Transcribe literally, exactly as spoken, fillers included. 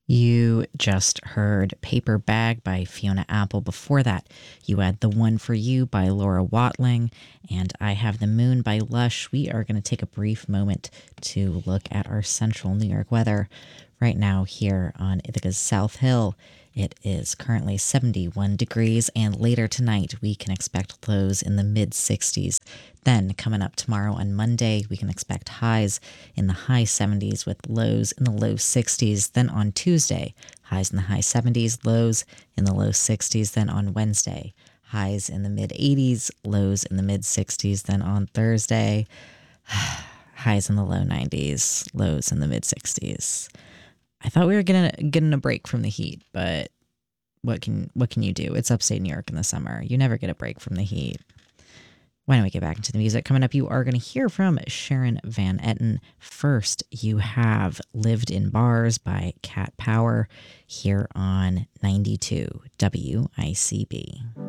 You just heard Paper Bag by Fiona Apple. Before that, you had The One for You by Laura Watling, and I Have the Moon by Lush. We are going to take a brief moment to look at our central New York weather. Right now here on Ithaca's South Hill, it is currently seventy-one degrees, and later tonight we can expect lows in the mid sixties. Then coming up tomorrow on Monday, we can expect highs in the high seventies with lows in the low sixties. Then on Tuesday, highs in the high seventies, lows in the low sixties. Then on Wednesday, highs in the mid eighties, lows in the mid sixties. Then on Thursday, highs in the low nineties, lows in the mid sixties. I thought we were getting getting a break from the heat, but what can what can you do? It's upstate New York in the summer. You never get a break from the heat. Why don't we get back into the music? Coming up, you are going to hear from Sharon Van Etten. First, you have Lived in Bars by Cat Power here on ninety-two W I C B.